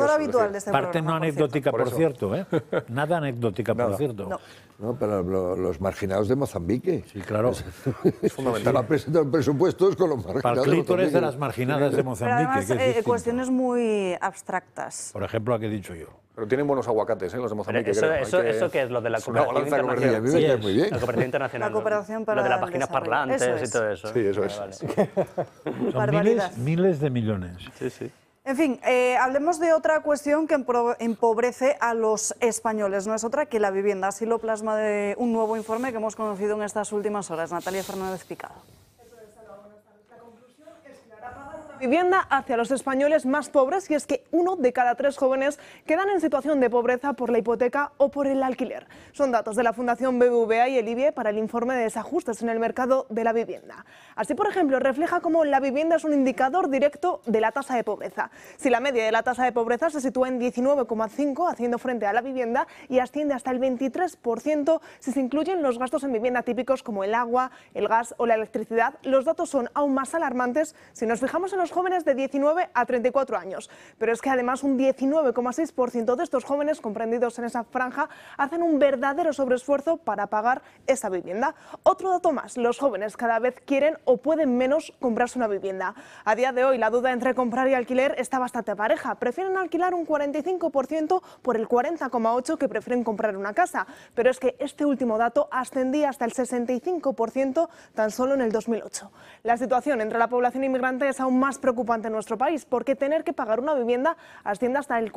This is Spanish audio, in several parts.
colaborador habitual de este programa. Parte no anecdótica, por cierto, ¿eh? Nada anecdótica, por cierto. No, pero los marginados de Mozambique. Sí, claro. Es fundamental. Va a presentar presupuestos con los marginados. Para el clítoris de las marginadas de Mozambique. Pero además, cuestiones muy abstractas. Por ejemplo, la que he dicho yo. Pero tienen buenos aguacates, los de Mozambique. ¿Eso qué es? Lo de la cooperación internacional. A mí me cae muy bien. La cooperación internacional. La cooperación para lo de las el páginas desarrollo. parlantes Eso es. y todo eso. Sí, eso es. Son Barbaridad. miles de millones. Sí, sí. En fin, hablemos de otra cuestión que empobrece a los españoles. No es otra que la vivienda. Así lo plasma de un nuevo informe que hemos conocido en estas últimas horas. Natalia Fernández Picado. Vivienda hacia los españoles más pobres, y es que 1 de cada 3 jóvenes quedan en situación de pobreza por la hipoteca o por el alquiler. Son datos de la Fundación BBVA y el IBIE para el informe de desajustes en el mercado de la vivienda. Así, por ejemplo, refleja cómo la vivienda es un indicador directo de la tasa de pobreza. Si la media de la tasa de pobreza se sitúa en 19,5 haciendo frente a la vivienda, y asciende hasta el 23% si se incluyen los gastos en vivienda típicos como el agua, el gas o la electricidad, los datos son aún más alarmantes si nos fijamos en los jóvenes de 19 a 34 años. Pero es que además un 19,6% de estos jóvenes comprendidos en esa franja hacen un verdadero sobreesfuerzo para pagar esa vivienda. Otro dato más, los jóvenes cada vez quieren o pueden menos comprarse una vivienda. A día de hoy la duda entre comprar y alquiler está bastante pareja. Prefieren alquilar un 45% por el 40,8% que prefieren comprar una casa. Pero es que este último dato ascendía hasta el 65% tan solo en el 2008. La situación entre la población inmigrante es aún más preocupante en nuestro país, porque tener que pagar una vivienda asciende hasta el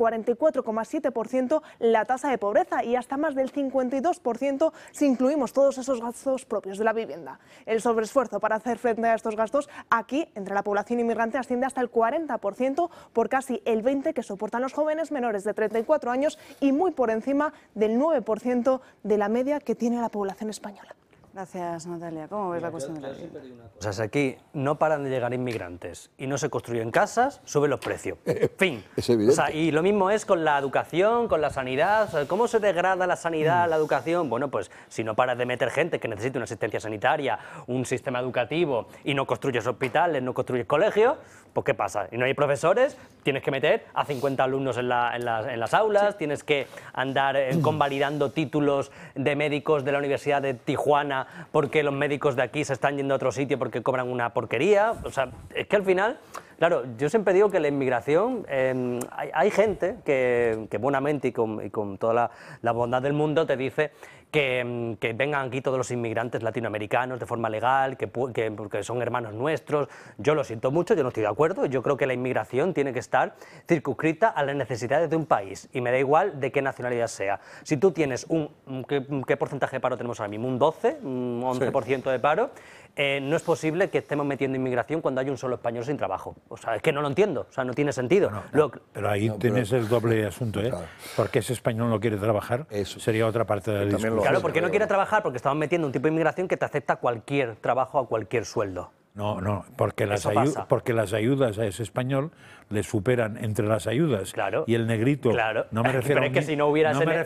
44,7% la tasa de pobreza y hasta más del 52% si incluimos todos esos gastos propios de la vivienda. El sobreesfuerzo para hacer frente a estos gastos aquí, entre la población inmigrante, asciende hasta el 40% por casi el 20% que soportan los jóvenes menores de 34 años y muy por encima del 9% de la media que tiene la población española. Gracias, Natalia. ¿Cómo ves la cuestión de la vivienda? O sea, aquí no paran de llegar inmigrantes y no se construyen casas, suben los precios. Fin. Es evidente. O sea, y lo mismo es con la educación, con la sanidad. O sea, ¿cómo se degrada la sanidad, la educación? Bueno, pues si no paras de meter gente que necesite una asistencia sanitaria, un sistema educativo, y no construyes hospitales, no construyes colegios, pues ¿qué pasa? Y no hay profesores, tienes que meter a 50 alumnos en las aulas, tienes que andar convalidando títulos de médicos de la Universidad de Tijuana porque los médicos de aquí se están yendo a otro sitio porque cobran una porquería. O sea, es que al final, claro, yo siempre digo que la inmigración, hay gente que buenamente y con toda la bondad del mundo te dice que vengan aquí todos los inmigrantes latinoamericanos de forma legal, porque son hermanos nuestros. Yo lo siento mucho, yo no estoy de acuerdo. Yo creo que la inmigración tiene que estar circunscrita a las necesidades de un país y me da igual de qué nacionalidad sea. Si tú tienes ¿qué porcentaje de paro tenemos ahora mismo? Un 12, un 11% de paro. No es posible que estemos metiendo inmigración cuando hay un solo español sin trabajo. O sea, es que no lo entiendo, o sea, no tiene sentido. Pero ahí tienes el doble asunto, ¿eh? Claro. Porque ese español no quiere trabajar, eso sería otra parte de la discusión. Claro, porque no quiere trabajar, porque estamos metiendo un tipo de inmigración que te acepta cualquier trabajo a cualquier sueldo. No, porque las ayudas a ese español le superan entre las ayudas. Claro. Y el negrito, no me refiero pero es que si no hubiera ese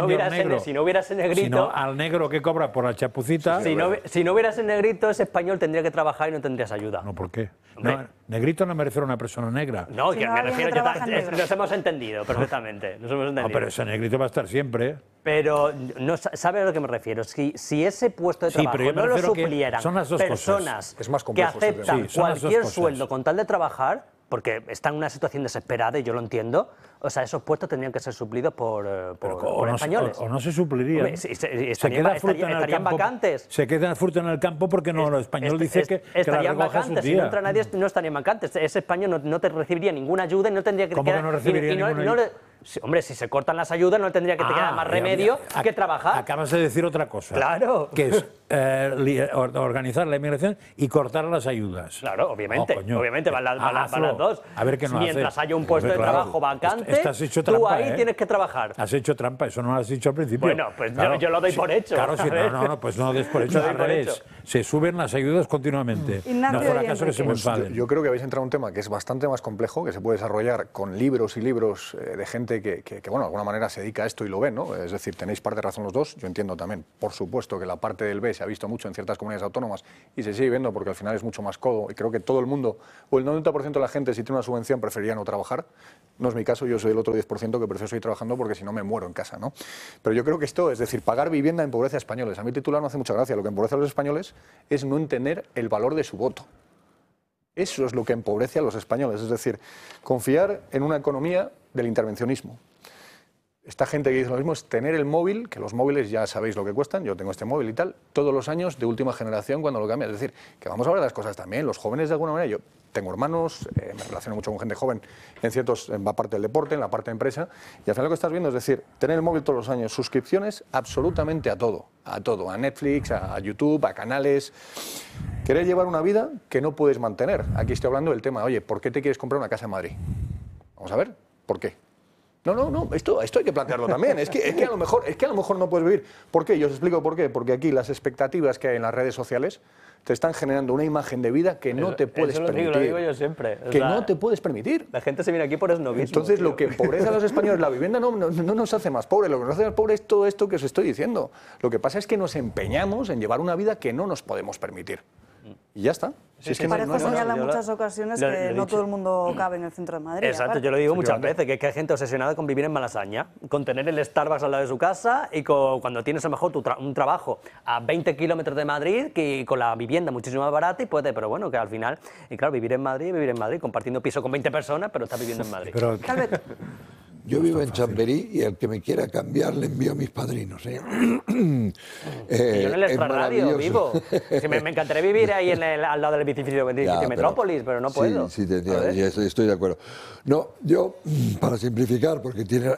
negrito, sino al negro que cobra por la chapucita. Si no hubiera ese negrito, ese español tendría que trabajar y no tendrías ayuda. No, ¿por qué? No, negrito no me refiero a una persona negra. No, que me refiero nos hemos entendido perfectamente. No, pero ese negrito va a estar siempre. Pero, no, ¿sabe a lo que me refiero? Si ese puesto de trabajo no lo suplieran personas que aceptan cualquier sueldo con tal de trabajar, porque está en una situación desesperada y yo lo entiendo, o sea, esos puestos tendrían que ser suplidos por españoles. O no se suplirían. Estarían vacantes. Se queda fruta en el campo porque el español dice que estarían vacantes. Si no entra nadie, no estarían vacantes. Ese español no te recibiría ninguna ayuda y no tendría que... ¿Cómo que no recibiría ninguna ayuda? Hombre, si se cortan las ayudas no tendría que te quedar más remedio que trabajar. Acabas de decir otra cosa. Claro. Que es organizar la inmigración y cortar las ayudas. Claro, obviamente. Obviamente van las dos. A ver qué no Mientras haya un puesto de trabajo vacante, tú ahí tienes que trabajar. Has hecho trampa, eso no lo has dicho al principio. Bueno, pues yo lo doy por hecho. Claro, sí, no, pues no lo des por hecho, al revés. Se suben las ayudas continuamente. No fuera caso que se me enfaden. Yo creo que habéis entrado en un tema que es bastante más complejo, que se puede desarrollar con libros y libros de gente gente que, bueno, de alguna manera se dedica a esto y lo ven, ¿no? Es decir, tenéis parte de razón los dos. Yo entiendo también, por supuesto, que la parte del B se ha visto mucho en ciertas comunidades autónomas y se sigue viendo porque al final es mucho más codo y creo que todo el mundo, o el 90% de la gente, si tiene una subvención, preferiría no trabajar. No es mi caso, yo soy el otro 10% que prefiero seguir trabajando porque si no me muero en casa, ¿no? Pero yo creo que esto, es decir, pagar vivienda empobrece a españoles. A mí el titular no hace mucha gracia. Lo que empobrece a los españoles es no entender el valor de su voto. Eso es lo que empobrece a los españoles, es decir, confiar en una economía del intervencionismo. Esta gente que dice lo mismo es tener el móvil, que los móviles ya sabéis lo que cuestan, yo tengo este móvil y tal, todos los años de última generación cuando lo cambian. Es decir, que vamos a hablar de las cosas también, los jóvenes de alguna manera, yo tengo hermanos, me relaciono mucho con gente joven en la parte del deporte, en la parte de empresa, y al final lo que estás viendo es decir, tener el móvil todos los años, suscripciones absolutamente a todo, a Netflix, a YouTube, a canales. Querer llevar una vida que no puedes mantener. Aquí estoy hablando del tema, oye, ¿por qué te quieres comprar una casa en Madrid? Vamos a ver, ¿por qué? No, esto hay que plantearlo también. Es que a lo mejor no puedes vivir. ¿Por qué? Yo os explico por qué. Porque aquí las expectativas que hay en las redes sociales te están generando una imagen de vida que no te puedes permitir. Lo digo yo siempre. Que no te puedes permitir. La gente se viene aquí por esnovismo. Entonces, lo que empobrece a los españoles, la vivienda no nos hace más pobres. Lo que nos hace más pobres es todo esto que os estoy diciendo. Lo que pasa es que nos empeñamos en llevar una vida que no nos podemos permitir. Y ya está. Si es que Parejo señala en muchas ocasiones que no todo el mundo cabe en el centro de Madrid. Exacto, yo lo digo muchas veces, que hay gente obsesionada con vivir en Malasaña, con tener el Starbucks al lado de su casa y cuando tienes a lo mejor un trabajo a 20 kilómetros de Madrid, que con la vivienda muchísimo más barata y puede, pero bueno, que al final, y claro, vivir en Madrid, compartiendo piso con 20 personas, pero estás viviendo en Madrid. Pero, tal vez. Yo vivo en Chamberí y el que me quiera cambiar le envío a mis padrinos. Y yo en el extrarradio vivo. Si me encantaría vivir ahí al lado del edificio Metrópolis, pero no puedo. Sí, estoy de acuerdo. No, yo, para simplificar, porque tiene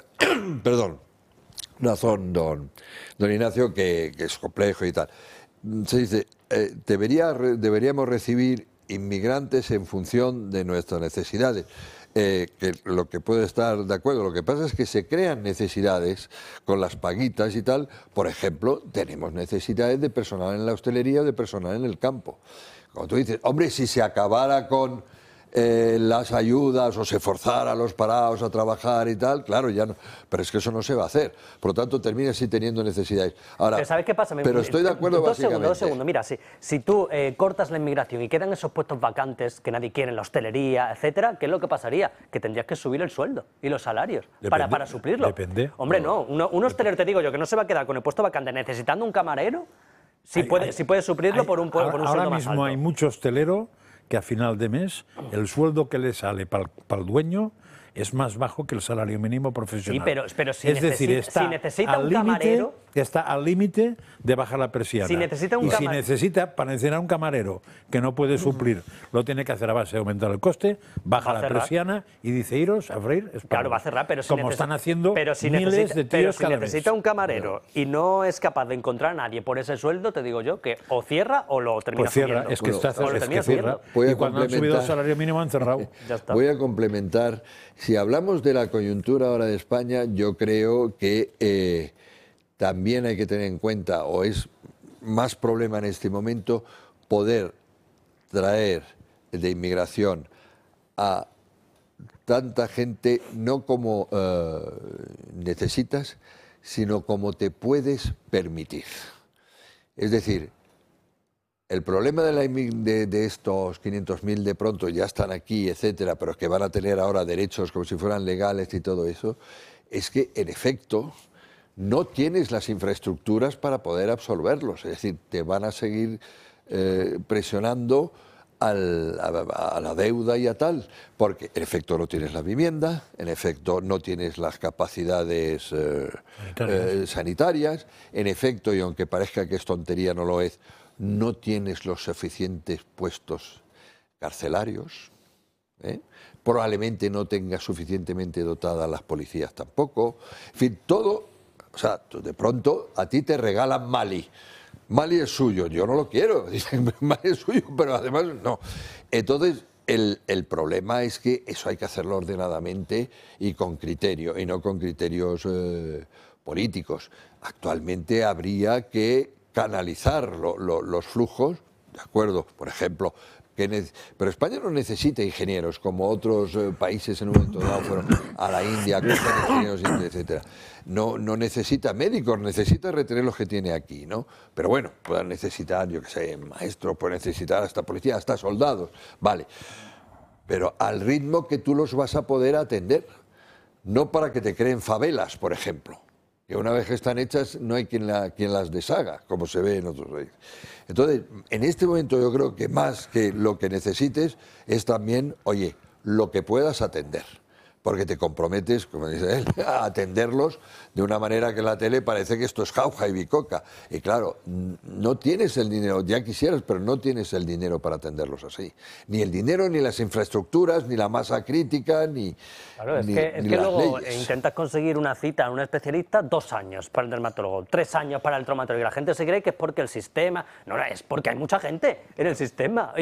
razón don Ignacio, que es complejo y tal. Se dice, deberíamos recibir inmigrantes en función de nuestras necesidades. Que lo que puede estar de acuerdo, lo que pasa es que se crean necesidades con las paguitas y tal. Por ejemplo, tenemos necesidades de personal en la hostelería o de personal en el campo. Como tú dices, hombre, si se acabara con las ayudas o se forzara a los parados a trabajar y tal, claro, ya no, pero es que eso no se va a hacer. Por lo tanto, termina así teniendo necesidades. Ahora, pero ¿sabes qué pasa? Pero estoy de acuerdo básicamente. Dos segundos. Mira, si tú cortas la inmigración y quedan esos puestos vacantes que nadie quiere en la hostelería, etcétera, ¿qué es lo que pasaría? Que tendrías que subir el sueldo y los salarios para suplirlo. Depende. Hombre, no. Un hostelero, te digo yo, que no se va a quedar con el puesto vacante necesitando un camarero, si puede suplirlo por un sueldo más alto. Ahora mismo hay mucho hostelero que a final de mes el sueldo que le sale para el dueño es más bajo que el salario mínimo profesional. Sí, pero si necesita un camarero... Está al límite de bajar la persiana. Si necesita un si necesita, para encerrar un camarero que no puede suplir, lo tiene que hacer a base de aumentar el coste, baja la persiana y dice, iros a freír España. Claro, va a cerrar, pero como están haciendo miles de tíos pero si cada necesita mes. Un camarero y no es capaz de encontrar a nadie por ese sueldo, te digo yo que o cierra o lo termina subiendo. Es que cierra. Y cuando han subido el salario mínimo han cerrado. Voy a complementar. Si hablamos de la coyuntura ahora de España, yo creo que también hay que tener en cuenta, o es más problema en este momento, poder traer de inmigración a tanta gente, no como necesitas, sino como te puedes permitir. Es decir, el problema de estos 500.000 de pronto ya están aquí, etcétera, pero que van a tener ahora derechos como si fueran legales y todo eso, es que, en efecto, no tienes las infraestructuras para poder absorberlos. Es decir, te van a seguir presionando a la deuda y a tal, porque en efecto no tienes la vivienda, en efecto no tienes las capacidades sanitarias, en efecto, y aunque parezca que es tontería, no lo es, no tienes los suficientes puestos carcelarios, probablemente no tengas suficientemente dotadas las policías tampoco, en fin, todo. O sea, de pronto a ti te regalan Mali. Mali es suyo, yo no lo quiero. Dicen, Mali es suyo, pero además no. Entonces, el problema es que eso hay que hacerlo ordenadamente y con criterio, y no con criterios políticos. Actualmente habría que canalizar los flujos, ¿de acuerdo? Por ejemplo, pero España no necesita ingenieros como otros países en un momento dado fueron a la India, con ingenieros, etcétera. No necesita médicos, necesita retener los que tiene aquí, ¿no? Pero bueno, puede necesitar, yo qué sé, maestros, puede necesitar hasta policía, hasta soldados, vale. Pero al ritmo que tú los vas a poder atender, no para que te creen favelas, por ejemplo, que una vez que están hechas no hay quien las deshaga, como se ve en otros países. Entonces, en este momento yo creo que más que lo que necesites es también, oye, lo que puedas atender. Porque te comprometes, como dice él, a atenderlos de una manera que en la tele parece que esto es jauja y bicoca. Y claro, no tienes el dinero, ya quisieras, pero no tienes el dinero para atenderlos así. Ni el dinero, ni las infraestructuras, ni la masa crítica, ni Claro, es ni que las luego leyes. intentas conseguir una cita a un especialista, 2 años para el dermatólogo, 3 años para el traumatólogo, y la gente se cree que es porque el sistema... No, es porque hay mucha gente en el sistema.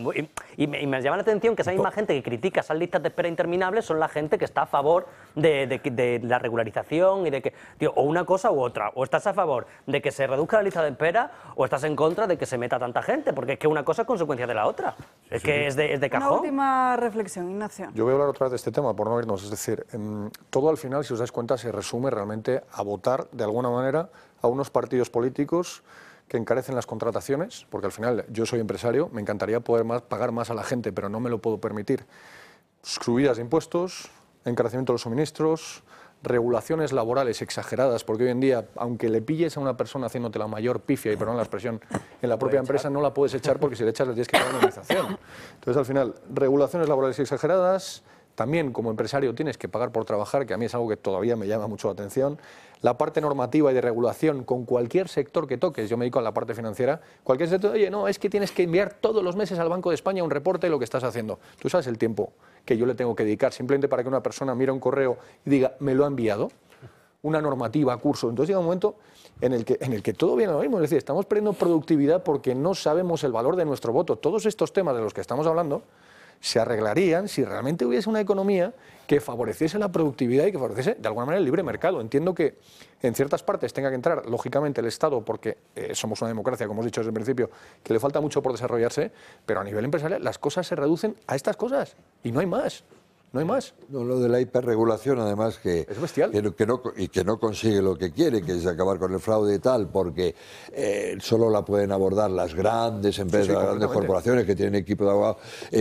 Y me llama la atención que esa misma gente que critica esas listas de espera interminables son la gente que está a favor de la regularización y de que, tío, o una cosa u otra, o estás a favor de que se reduzca la lista de espera o estás en contra de que se meta tanta gente, porque es que una cosa es consecuencia de la otra, es que es de Una cajón. última reflexión, Ignacio. Yo voy a hablar otra vez de este tema, por no irnos. Es decir, todo al final, si os dais cuenta, se resume realmente a votar, de alguna manera, a unos partidos políticos que encarecen las contrataciones, porque al final yo soy empresario, me encantaría poder pagar más a la gente, pero no me lo puedo permitir. Subidas de impuestos, encarecimiento de los suministros, regulaciones laborales exageradas, porque hoy en día, aunque le pilles a una persona haciéndote la mayor pifia, y perdón la expresión, en la propia empresa no la puedes echar porque si le echas le tienes que pagar una indemnización. Entonces, al final, regulaciones laborales exageradas, también como empresario tienes que pagar por trabajar, que a mí es algo que todavía me llama mucho la atención. La parte normativa y de regulación con cualquier sector que toques, yo me dedico a la parte financiera, cualquier sector, oye, no, es que tienes que enviar todos los meses al Banco de España un reporte de lo que estás haciendo. Tú sabes el tiempo que yo le tengo que dedicar simplemente para que una persona mire un correo y diga, me lo ha enviado, una normativa, curso. Entonces llega un momento en el que todo viene a lo mismo, es decir, estamos perdiendo productividad porque no sabemos el valor de nuestro voto. Todos estos temas de los que estamos hablando se arreglarían si realmente hubiese una economía que favoreciese la productividad y que favoreciese de alguna manera el libre mercado. Entiendo que en ciertas partes tenga que entrar, lógicamente, el Estado, porque somos una democracia, como hemos dicho desde el principio, que le falta mucho por desarrollarse, pero a nivel empresarial las cosas se reducen a estas cosas y no hay más. No hay más. No, lo de la hiperregulación, además, que es bestial. Que no consigue lo que quiere, que es acabar con el fraude y tal, porque solo la pueden abordar las grandes empresas, las grandes corporaciones que tienen equipo de abogados,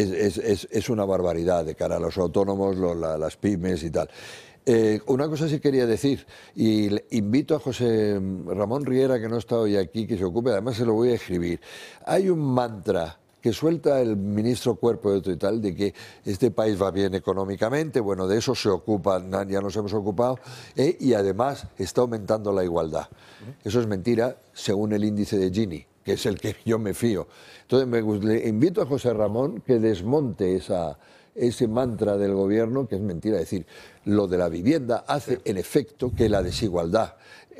es una barbaridad de cara a los autónomos, las pymes y tal. Una cosa sí quería decir, y invito a José Ramón Riera, que no está hoy aquí, que se ocupe, además se lo voy a escribir. Hay un mantra que suelta el ministro Cuerpo de otro y tal, de que este país va bien económicamente, bueno, de eso se ocupan, ya nos hemos ocupado, y además está aumentando la igualdad. Eso es mentira, según el índice de Gini, que es el que yo me fío. Entonces, le invito a José Ramón que desmonte ese mantra del gobierno, que es mentira. Es decir, lo de la vivienda hace en efecto que la desigualdad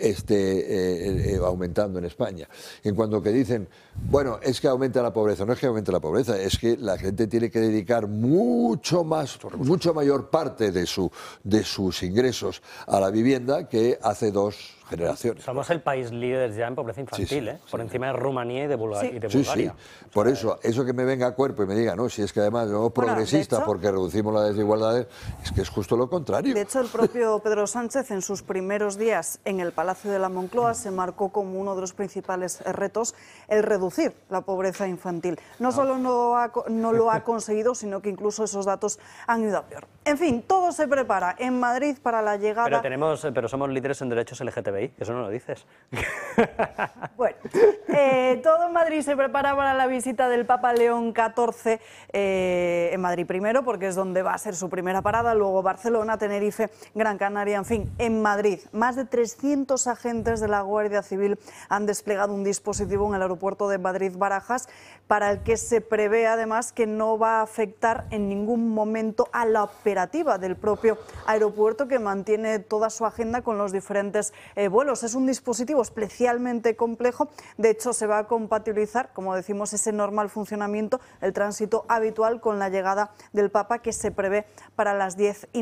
esté aumentando en España. En cuanto que dicen, bueno, es que aumenta la pobreza, no es que aumente la pobreza, es que la gente tiene que dedicar mucho mayor parte de sus ingresos a la vivienda que hace 2 generaciones. Somos el país líder ya en pobreza infantil, por encima de Rumanía y de Bulgaria. Sí. Por eso que me venga a Cuerpo y me diga, no, si es que además somos progresistas porque reducimos las desigualdades, es que es justo lo contrario. De hecho, el propio Pedro Sánchez, en sus primeros días en el Palacio de la Moncloa, se marcó como uno de los principales retos el reducir la pobreza infantil. No solo no lo ha conseguido, sino que incluso esos datos han ido a peor. En fin, todo se prepara en Madrid para la llegada... Pero somos líderes en derechos LGTBI, eso no lo dices. Bueno, todo en Madrid se prepara para la visita del Papa León XIV, en Madrid primero, porque es donde va a ser su primera parada, luego Barcelona, Tenerife, Gran Canaria, en fin, en Madrid. Más de 300 agentes de la Guardia Civil han desplegado un dispositivo en el aeropuerto de Madrid-Barajas, para el que se prevé además que no va a afectar en ningún momento a la operativa del propio aeropuerto, que mantiene toda su agenda con los diferentes vuelos. Es un dispositivo especialmente complejo, de hecho se va a compatibilizar, como decimos, ese normal funcionamiento, el tránsito habitual con la llegada del Papa, que se prevé para las 10:30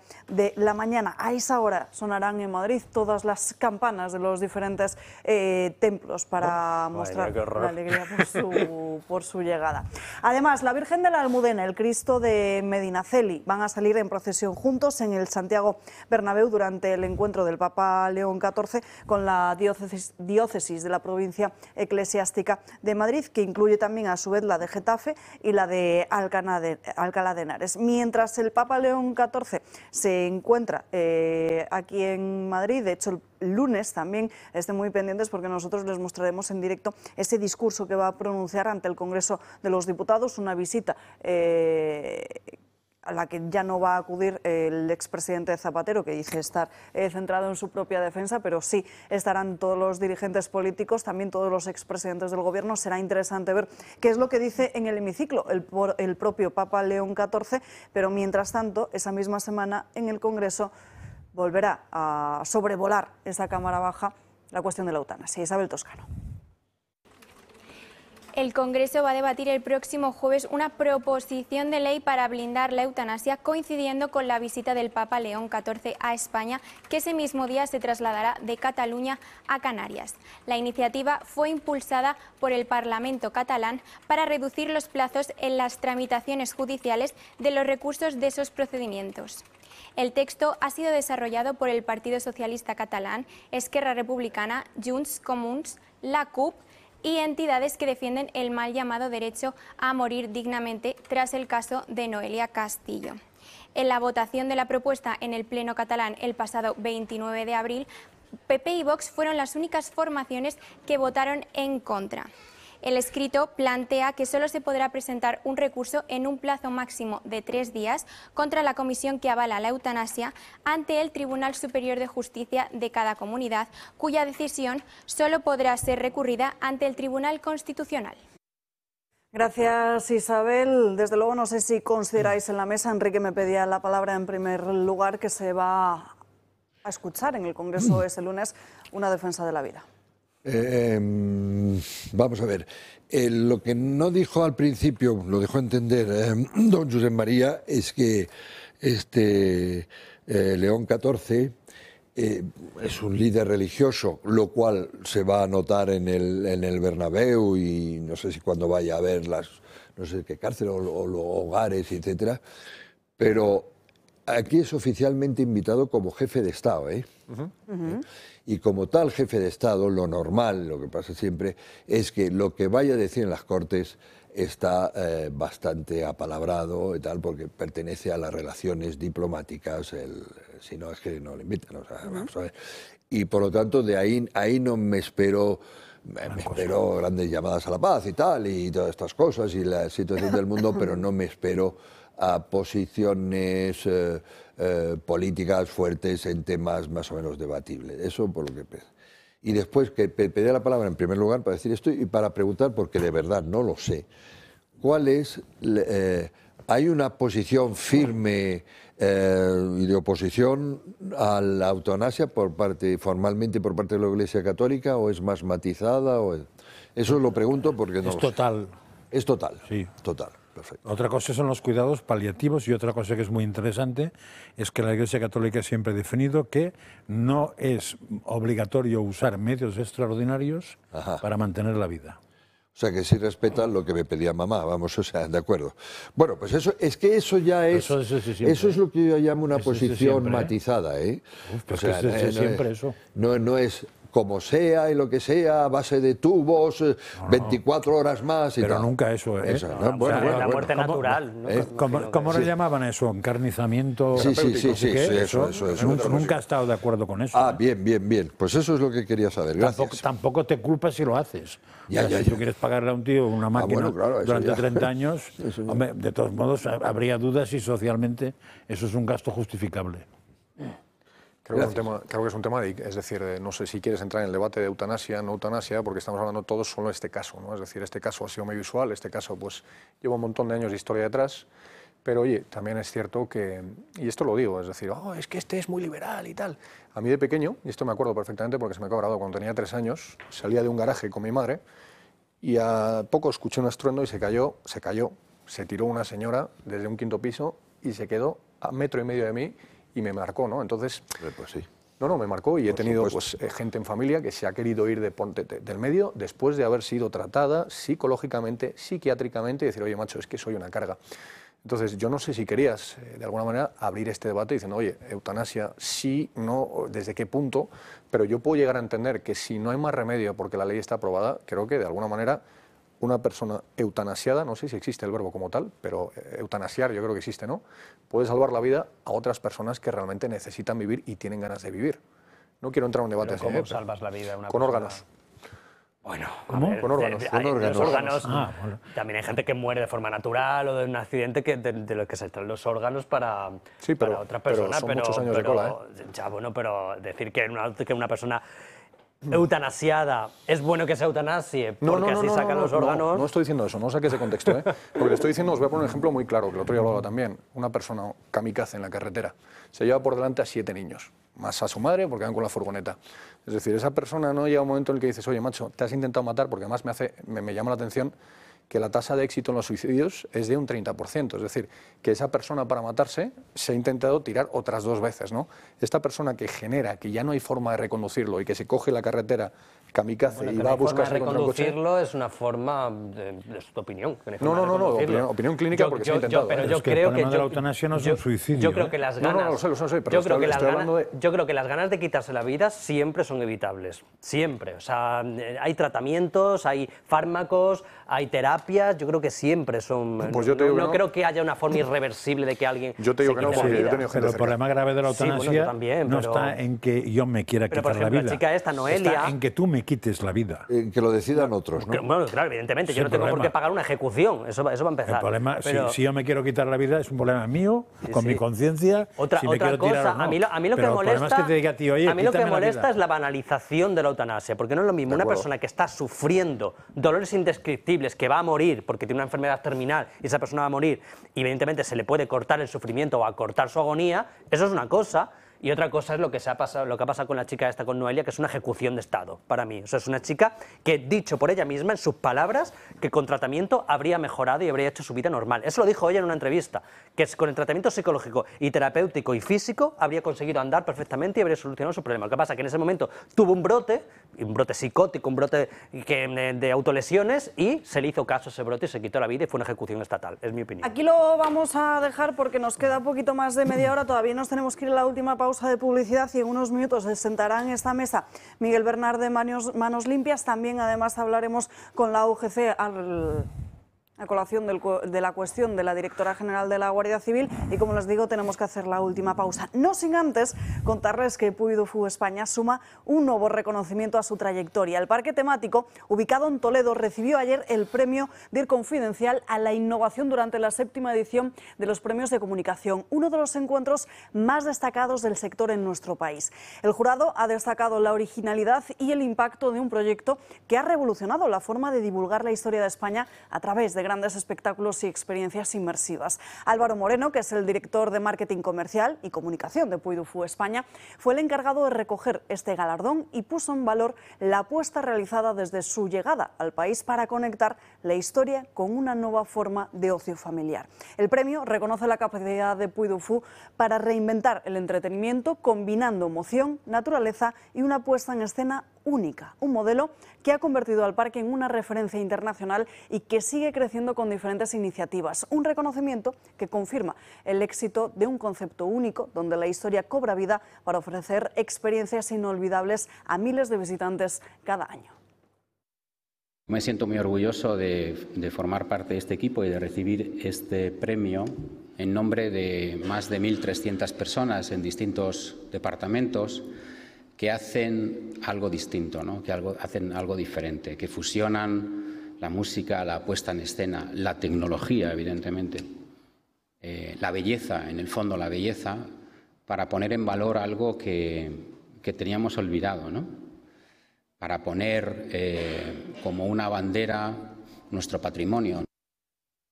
de la mañana. A esa hora sonarán en Madrid todas las campanas de los diferentes templos para mostrar la alegría por su llegada. Además, la Virgen de la Almudena, el Cristo de Medinaceli van a salir en procesión juntos en el Santiago Bernabéu durante el encuentro del Papa León XIV con la diócesis de la provincia eclesiástica de Madrid, que incluye también a su vez la de Getafe y la de Alcalá de Henares. Mientras el Papa León XIV se encuentra aquí en Madrid, de hecho el lunes también estén muy pendientes porque nosotros les mostraremos en directo ese discurso que va a pronunciar ante el Congreso de los Diputados, una visita a la que ya no va a acudir el expresidente Zapatero, que dice estar centrado en su propia defensa, pero sí estarán todos los dirigentes políticos, también todos los expresidentes del Gobierno. Será interesante ver qué es lo que dice en el hemiciclo el propio Papa León XIV, pero mientras tanto, esa misma semana en el Congreso volverá a sobrevolar esa Cámara Baja la cuestión de la eutanasia. Isabel Toscano. El Congreso va a debatir el próximo jueves una proposición de ley para blindar la eutanasia, coincidiendo con la visita del Papa León XIV a España, que ese mismo día se trasladará de Cataluña a Canarias. La iniciativa fue impulsada por el Parlamento catalán para reducir los plazos en las tramitaciones judiciales de los recursos de esos procedimientos. El texto ha sido desarrollado por el Partido Socialista Catalán, Esquerra Republicana, Junts, Comuns, la CUP y entidades que defienden el mal llamado derecho a morir dignamente tras el caso de Noelia Castillo. En la votación de la propuesta en el Pleno catalán el pasado 29 de abril, PP y Vox fueron las únicas formaciones que votaron en contra. El escrito plantea que solo se podrá presentar un recurso en un plazo máximo de 3 días contra la comisión que avala la eutanasia ante el Tribunal Superior de Justicia de cada comunidad, cuya decisión solo podrá ser recurrida ante el Tribunal Constitucional. Gracias, Isabel. Desde luego, no sé si consideráis en la mesa, Enrique me pedía la palabra en primer lugar, que se va a escuchar en el Congreso ese lunes una defensa de la vida. Vamos a ver, lo que no dijo al principio, lo dejó entender don Josep María, es que León XIV es un líder religioso, lo cual se va a notar en el Bernabéu y no sé si cuando vaya a ver no sé qué cárcel o los hogares, etcétera, pero aquí es oficialmente invitado como jefe de Estado, Y como tal jefe de Estado, lo normal, lo que pasa siempre, es que lo que vaya a decir en las Cortes está bastante apalabrado y tal, porque pertenece a las relaciones diplomáticas, si no es que no le invitan, o sea, vamos a ver. Y por lo tanto, de ahí no me espero... Me espero grandes llamadas a la paz y tal, y todas estas cosas, y la situación del mundo, pero no me espero a posiciones políticas fuertes en temas más o menos debatibles. Eso por lo que... Y después que pedí la palabra en primer lugar para decir esto y para preguntar, porque de verdad no lo sé, ¿cuál es... ¿Hay una posición firme y de oposición a la eutanasia formalmente por parte de la Iglesia Católica, o es más matizada? Eso lo pregunto porque no... Es total. Es total. Sí. Total. Perfecto. Otra cosa son los cuidados paliativos y otra cosa que es muy interesante es que la Iglesia Católica siempre ha definido que no es obligatorio usar medios extraordinarios para mantener la vida. O sea, que sí respetan lo que me pedía mamá, vamos, o sea, de acuerdo. Bueno, pues eso ya es... Eso es lo que yo llamo una posición matizada, Pues o sea, siempre eso. No es... como sea y lo que sea, a base de tubos, 24 horas más y pero tal. nunca eso, ¿eh? La muerte natural. ¿Cómo le llamaban eso? ¿Encarnizamiento? Sí, eso. Nunca he estado de acuerdo con eso. Ah, bien. Pues eso es lo que quería saber. Gracias. Tampoco te culpas si lo haces. Si tú quieres pagarle a un tío una máquina durante 30 años, hombre, de todos modos habría dudas si socialmente eso es un gasto justificable. Creo que es un tema, es decir, no sé si quieres entrar en el debate de eutanasia, no eutanasia, porque estamos hablando todos solo de este caso, ¿no? Es decir, este caso ha sido muy visual, este caso pues lleva un montón de años de historia detrás, pero oye, también es cierto que, y esto lo digo, es decir, es que este es muy liberal y tal. A mí de pequeño, y esto me acuerdo perfectamente porque se me ha grabado cuando tenía 3 años, salía de un garaje con mi madre y a poco escuché un estruendo y se cayó, se tiró una señora desde un 5.º piso y se quedó a 1,5 metros de mí. y me marcó, ¿no? Entonces, Pues sí. no, me marcó y he Por tenido supuesto. pues, gente en familia que se ha querido ir del medio después de haber sido tratada psicológicamente, psiquiátricamente y decir, oye, macho, es que soy una carga. Entonces, yo no sé si querías, de alguna manera, abrir este debate diciendo, oye, eutanasia, sí, no, desde qué punto, pero yo puedo llegar a entender que si no hay más remedio porque la ley está aprobada, creo que de alguna manera una persona eutanasiada, no sé si existe el verbo como tal, pero eutanasiar yo creo que existe, ¿no? Puede salvar la vida a otras personas que realmente necesitan vivir y tienen ganas de vivir. No quiero entrar en un debate así. ¿Cómo salvas la vida a una con persona? órganos. Bueno, ¿Cómo? Con órganos. Con órganos. Los órganos. Bueno. También hay gente que muere de forma natural o de un accidente de los que se extraen los órganos para, Sí, pero- para otra pero persona. son muchos años de cola, Ya, bueno, pero decir que una persona eutanasiada es bueno que se eutanasie porque así sacan los órganos. No estoy diciendo eso, no saque ese contexto, ¿eh? Porque le estoy diciendo, os voy a poner un ejemplo muy claro, que el otro día hablaba también. Una persona kamikaze en la carretera se lleva por delante a 7 niños, más a su madre porque van con la furgoneta. Es decir, esa persona no llega un momento en el que dices, oye, macho, te has intentado matar, porque además me llama la atención que la tasa de éxito en los suicidios es de un 30%. Es decir, que esa persona para matarse se ha intentado tirar otras 2 veces, ¿no? Esta persona que genera, que ya no hay forma de reconducirlo y que se coge la carretera kamikaze Bueno, y que va no a hay forma de buscarse contra un coche... reconducirlo es una forma de tu opinión. Que no hay No, forma de reconducirlo. opinión clínica porque se ha intentado. Pero Es yo que el creo problema que de la eutanasia no es un suicidio, Yo creo ¿eh? que las No, ganas. lo sé, pero estoy hablando de... Yo creo que las ganas de quitarse la vida siempre son evitables. Siempre. O sea, hay tratamientos, hay fármacos, hay terapias. Yo creo que siempre son. Pues yo te digo que no no. creo que haya una forma irreversible de que alguien. Yo te digo se que no, quite la porque yo he vida. tenido gente Pero el cercana. problema grave de la Sí, bueno, yo eutanasia también, no pero- está en que yo me quiera Pero, quitar por ejemplo, la la vida. chica esta, Noelia- Está en que tú me quites la vida. Que lo decidan otros, ¿no? Bueno, claro, evidentemente. Yo el no tengo por problema. qué pagar una ejecución. Eso va a empezar. El problema, Pero- si yo me quiero quitar la vida, es un problema mío, con sí. mi conciencia, Otra si me quiero cosa, tirar o no. a mí lo que Pero molesta, el problema es que te diga a ti, oye, a mí lo que quítame la molesta vida. es la banalización de la eutanasia, porque no es lo mismo una acuerdo. persona que está sufriendo dolores indescriptibles, que va a morir porque tiene una enfermedad terminal y esa persona va a morir, y evidentemente se le puede cortar el sufrimiento o acortar su agonía, eso es una cosa. Y otra cosa es lo que ha pasado con la chica esta, con Noelia, que es una ejecución de Estado, para mí. O sea, es una chica que, dicho por ella misma, en sus palabras, que con tratamiento habría mejorado y habría hecho su vida normal. Eso lo dijo ella en una entrevista, que con el tratamiento psicológico y terapéutico y físico habría conseguido andar perfectamente y habría solucionado su problema. Lo que pasa es que en ese momento tuvo un brote psicótico, un brote de autolesiones, y se le hizo caso a ese brote y se quitó la vida y fue una ejecución estatal, es mi opinión. Aquí lo vamos a dejar porque nos queda poquito más de media hora, todavía nos tenemos que ir a la última pausa de publicidad y en unos minutos se sentará en esta mesa Miguel Bernard de Manos Limpias. También además hablaremos con la UGC a colación de la cuestión de la directora general de la Guardia Civil y, como les digo, tenemos que hacer la última pausa. No sin antes contarles que Puy du Fou España suma un nuevo reconocimiento a su trayectoria. El parque temático, ubicado en Toledo, recibió ayer el premio DIR Confidencial a la innovación durante la 7ª edición de los Premios de Comunicación, uno de los encuentros más destacados del sector en nuestro país. El jurado ha destacado la originalidad y el impacto de un proyecto que ha revolucionado la forma de divulgar la historia de España a través de grandes espectáculos y experiencias inmersivas. Álvaro Moreno, que es el director de Marketing Comercial y Comunicación de Puy du Fou España, fue el encargado de recoger este galardón y puso en valor la apuesta realizada desde su llegada al país para conectar la historia con una nueva forma de ocio familiar. El premio reconoce la capacidad de Puy du Fou para reinventar el entretenimiento combinando emoción, naturaleza y una puesta en escena única, un modelo que ha convertido al parque en una referencia internacional y que sigue creciendo con diferentes iniciativas. Un reconocimiento que confirma el éxito de un concepto único donde la historia cobra vida para ofrecer experiencias inolvidables a miles de visitantes cada año. Me siento muy orgulloso de formar parte de este equipo y de recibir este premio en nombre de más de 1.300 personas en distintos departamentos que hacen algo distinto, ¿no? Hacen algo diferente, que fusionan la música, la puesta en escena, la tecnología, evidentemente, la belleza, en el fondo la belleza, para poner en valor algo que teníamos olvidado, ¿no? Para poner como una bandera nuestro patrimonio.